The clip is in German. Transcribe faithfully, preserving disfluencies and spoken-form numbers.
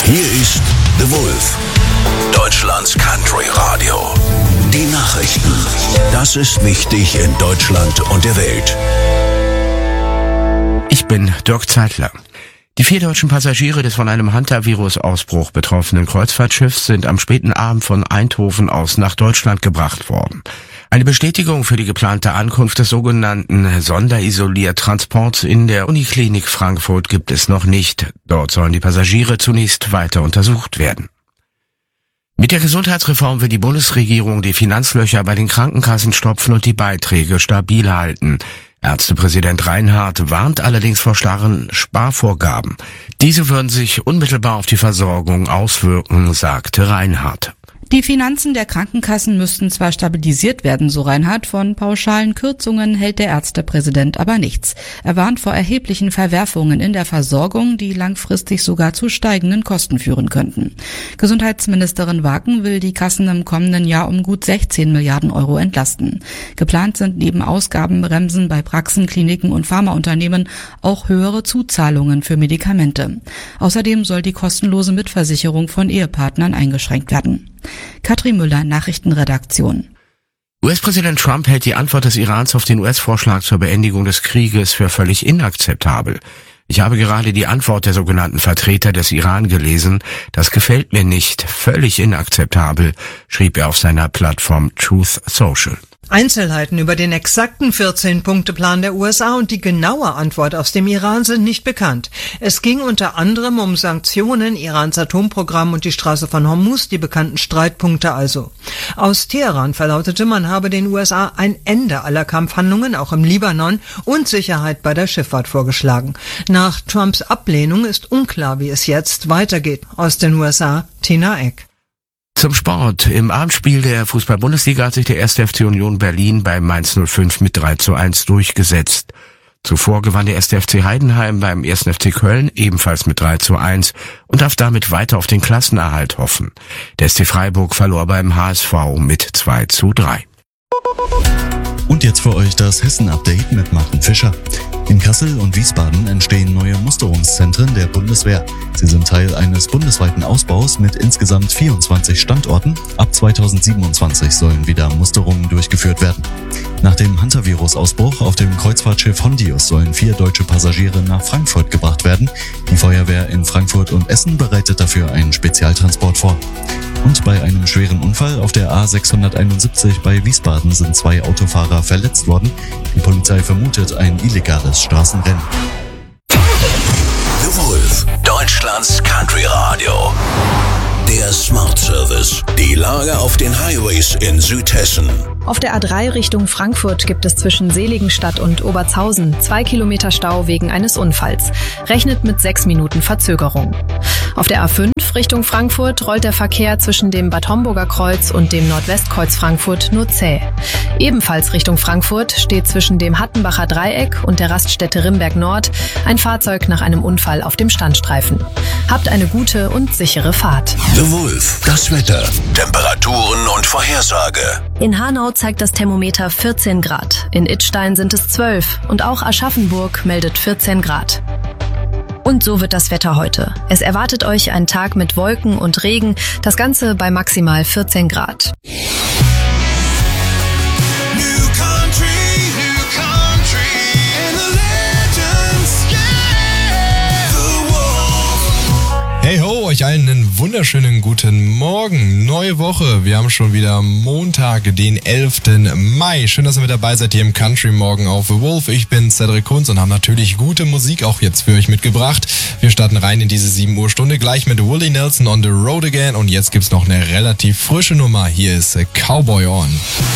Hier ist The Wolf, Deutschlands Country Radio. Die Nachrichten. Das ist wichtig in Deutschland und der Welt. Ich bin Dirk Zeitler. Die vier deutschen Passagiere des von einem Hantavirus-Ausbruch betroffenen Kreuzfahrtschiffs sind am späten Abend von Eindhoven aus nach Deutschland gebracht worden. Eine Bestätigung für die geplante Ankunft des sogenannten Sonderisoliertransports in der Uniklinik Frankfurt gibt es noch nicht. Dort sollen die Passagiere zunächst weiter untersucht werden. Mit der Gesundheitsreform will die Bundesregierung die Finanzlöcher bei den Krankenkassen stopfen und die Beiträge stabil halten. Ärztepräsident Reinhardt warnt allerdings vor starren Sparvorgaben. Diese würden sich unmittelbar auf die Versorgung auswirken, sagte Reinhardt. Die Finanzen der Krankenkassen müssten zwar stabilisiert werden, so Reinhardt, von pauschalen Kürzungen hält der Ärztepräsident aber nichts. Er warnt vor erheblichen Verwerfungen in der Versorgung, die langfristig sogar zu steigenden Kosten führen könnten. Gesundheitsministerin Waken will die Kassen im kommenden Jahr um gut sechzehn Milliarden Euro entlasten. Geplant sind neben Ausgabenbremsen bei Praxen, Kliniken und Pharmaunternehmen auch höhere Zuzahlungen für Medikamente. Außerdem soll die kostenlose Mitversicherung von Ehepartnern eingeschränkt werden. Katrin Müller, Nachrichtenredaktion. U S-Präsident Trump hält die Antwort des Irans auf den U S-Vorschlag zur Beendigung des Krieges für völlig inakzeptabel. Ich habe gerade die Antwort der sogenannten Vertreter des Iran gelesen. Das gefällt mir nicht. Völlig inakzeptabel, schrieb er auf seiner Plattform Truth Social. Einzelheiten über den exakten vierzehn-Punkte-Plan der U S A und die genaue Antwort aus dem Iran sind nicht bekannt. Es ging unter anderem um Sanktionen, Irans Atomprogramm und die Straße von Hormuz, die bekannten Streitpunkte also. Aus Teheran verlautete, man habe den U S A ein Ende aller Kampfhandlungen, auch im Libanon, und Sicherheit bei der Schifffahrt vorgeschlagen. Nach Trumps Ablehnung ist unklar, wie es jetzt weitergeht. Aus den U S A, Tina Eck. Zum Sport. Im Abendspiel der Fußball-Bundesliga hat sich der erste F C Union Berlin bei Mainz null fünf mit drei zu eins durchgesetzt. Zuvor gewann der erste F C Heidenheim beim ersten F C Köln ebenfalls mit drei zu eins und darf damit weiter auf den Klassenerhalt hoffen. Der S C Freiburg verlor beim H S V mit zwei zu drei. Und jetzt für euch das Hessen-Update mit Martin Fischer. In Kassel und Wiesbaden entstehen neue Musterungszentren der Bundeswehr. Sie sind Teil eines bundesweiten Ausbaus mit insgesamt vierundzwanzig Standorten. Ab zweitausendsiebenundzwanzig sollen wieder Musterungen durchgeführt werden. Nach dem Hantavirus-Ausbruch auf dem Kreuzfahrtschiff Hondius sollen vier deutsche Passagiere nach Frankfurt gebracht werden. Die Feuerwehr in Frankfurt und Essen bereitet dafür einen Spezialtransport vor. Und bei einem schweren Unfall auf der A sechshunderteinundsiebzig bei Wiesbaden sind zwei Autofahrer verletzt worden. Die Polizei vermutet ein illegales Straßenrennen. The Wolf, Deutschlands Country Radio. Der Smart Service. Die Lage auf den Highways in Südhessen. Auf der A drei Richtung Frankfurt gibt es zwischen Seligenstadt und Obertshausen zwei Kilometer Stau wegen eines Unfalls. Rechnet mit sechs Minuten Verzögerung. Auf der A fünf Richtung Frankfurt rollt der Verkehr zwischen dem Bad Homburger Kreuz und dem Nordwestkreuz Frankfurt nur zäh. Ebenfalls Richtung Frankfurt steht zwischen dem Hattenbacher Dreieck und der Raststätte Rimberg Nord ein Fahrzeug nach einem Unfall auf dem Standstreifen. Habt eine gute und sichere Fahrt. The Wolf, das Wetter, Temperaturen und Vorhersage. In Hanau zeigt das Thermometer vierzehn Grad. In Idstein sind es zwölf und auch Aschaffenburg meldet vierzehn Grad. Und so wird das Wetter heute. Es erwartet euch ein Tag mit Wolken und Regen, das Ganze bei maximal vierzehn Grad. Hey ho, euch allen einen wunderschönen guten Morgen. Neue Woche. Wir haben schon wieder Montag, den elften Mai. Schön, dass ihr mit dabei seid hier im Country Morgen auf The Wolf. Ich bin Cedric Kunz und haben natürlich gute Musik auch jetzt für euch mitgebracht. Wir starten rein in diese sieben Uhr Stunde gleich mit Willie Nelson on the Road Again. Und jetzt gibt's noch eine relativ frische Nummer. Hier ist Cowboy On.